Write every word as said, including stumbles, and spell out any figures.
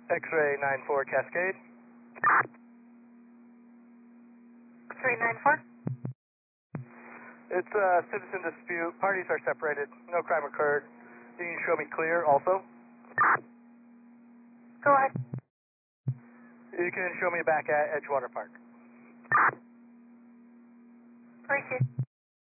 X-ray nine four Cascade. X-ray nine four. It's a citizen dispute. Parties are separated. No crime occurred. You can show me clear also. Go ahead. You can show me back at Edgewater Park. Appreciate it.